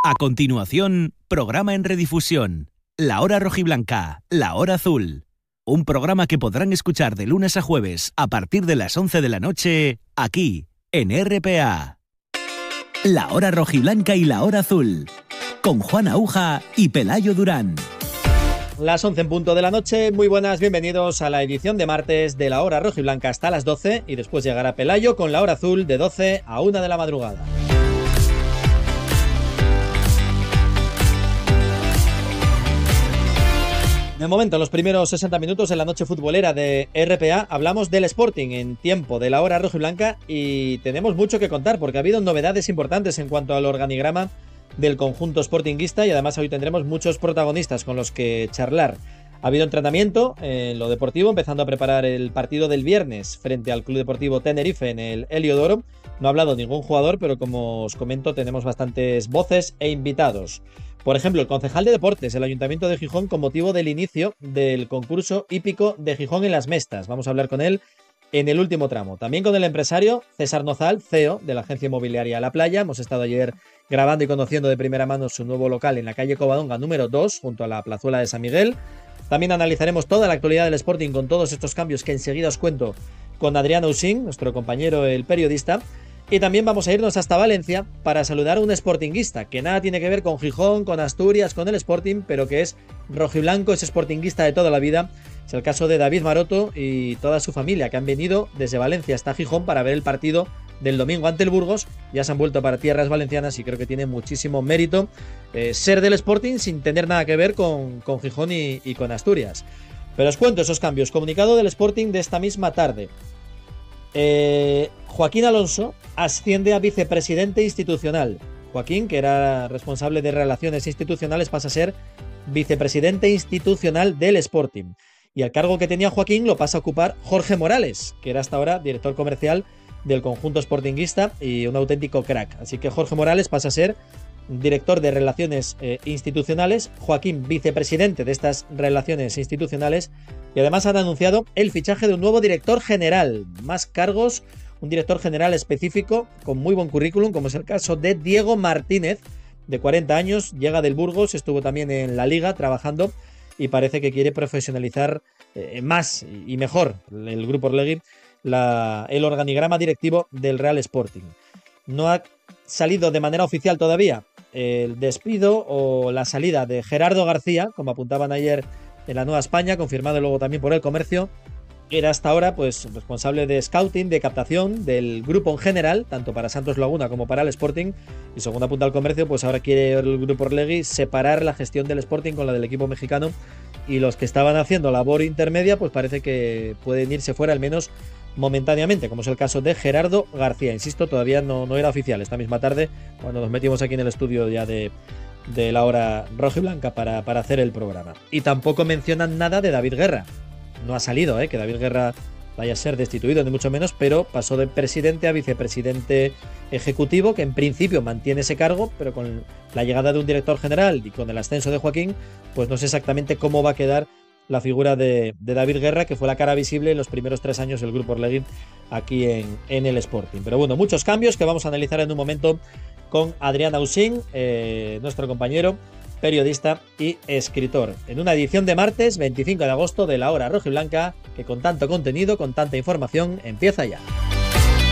A continuación, programa en redifusión. La Hora Rojiblanca, La Hora Azul. Un programa que podrán escuchar de lunes a jueves a partir de las 11 de la noche, aquí, en RPA. La Hora Rojiblanca y La Hora Azul, con Juan Aúja y Pelayo Durán. Las 11 en punto de la noche, muy buenas, bienvenidos a la edición de martes de La Hora Rojiblanca hasta las 12 y después llegará Pelayo con La Hora Azul de 12 a 1 de la madrugada. De momento, en los primeros 60 minutos de la noche futbolera de RPA, hablamos del Sporting en tiempo de La Hora Rojiblanca y tenemos mucho que contar porque ha habido novedades importantes en cuanto al organigrama del conjunto sportinguista y además hoy tendremos muchos protagonistas con los que charlar. Ha habido entrenamiento en lo deportivo, empezando a preparar el partido del viernes frente al Club Deportivo Tenerife en el Heliodoro. No ha hablado ningún jugador, pero como os comento, tenemos bastantes voces e invitados. Por ejemplo, el concejal de deportes del Ayuntamiento de Gijón con motivo del inicio del concurso hípico de Gijón en las Mestas. Vamos a hablar con él en el último tramo. También con el empresario César Nozal, CEO de la agencia inmobiliaria La Playa. Hemos estado ayer grabando y conociendo de primera mano su nuevo local en la calle Covadonga número 2, junto a la plazuela de San Miguel. También analizaremos toda la actualidad del Sporting con todos estos cambios que enseguida os cuento con Adrián Ausín, nuestro compañero el periodista. Y también vamos a irnos hasta Valencia para saludar a un sportinguista que nada tiene que ver con Gijón, con Asturias, con el Sporting, pero que es rojiblanco, es sportinguista de toda la vida. Es el caso de David Maroto y toda su familia que han venido desde Valencia hasta Gijón para ver el partido del domingo ante el Burgos. Ya se han vuelto para tierras valencianas y creo que tiene muchísimo mérito ser del Sporting sin tener nada que ver con Gijón y con Asturias. Pero os cuento esos cambios. Comunicado del Sporting de esta misma tarde. Joaquín Alonso asciende a vicepresidente institucional. Joaquín, que era responsable de relaciones institucionales, pasa a ser vicepresidente institucional del Sporting. Y el cargo que tenía Joaquín lo pasa a ocupar Jorge Morales, que era hasta ahora director comercial del conjunto sportinguista y un auténtico crack. Así que Jorge Morales pasa a ser director de relaciones institucionales, Joaquín vicepresidente de estas relaciones institucionales, y además han anunciado el fichaje de un nuevo director general, más cargos, un director general específico con muy buen currículum, como es el caso de Diego Martínez, de 40 años, llega del Burgos, estuvo también en la Liga trabajando y parece que quiere profesionalizar más y mejor el Grupo Orlegui, el organigrama directivo del Real Sporting. No ha salido de manera oficial todavía el despido o la salida de Gerardo García, como apuntaban ayer en la Nueva España, confirmado luego también por El Comercio. Era hasta ahora pues responsable de scouting, de captación del grupo en general, tanto para Santos Laguna como para el Sporting, y según apunta El Comercio, pues ahora quiere el Grupo Orlegui separar la gestión del Sporting con la del equipo mexicano, y los que estaban haciendo labor intermedia pues parece que pueden irse fuera al menos momentáneamente, como es el caso de Gerardo García. Insisto, todavía no era oficial esta misma tarde cuando nos metimos aquí en el estudio ya de La Hora Rojiblanca para hacer el programa. Y tampoco mencionan nada de David Guerra. No ha salido que David Guerra vaya a ser destituido, ni mucho menos, pero pasó de presidente a vicepresidente ejecutivo, que en principio mantiene ese cargo, pero con la llegada de un director general y con el ascenso de Joaquín, pues no sé exactamente cómo va a quedar la figura de David Guerra, que fue la cara visible en los primeros 3 años del Grupo Orlegui aquí en el Sporting. Pero bueno, muchos cambios que vamos a analizar en un momento con Adrián Ausín, nuestro compañero, periodista y escritor, en una edición de martes 25 de agosto de La Hora Rojiblanca, que con tanto contenido, con tanta información, empieza ya.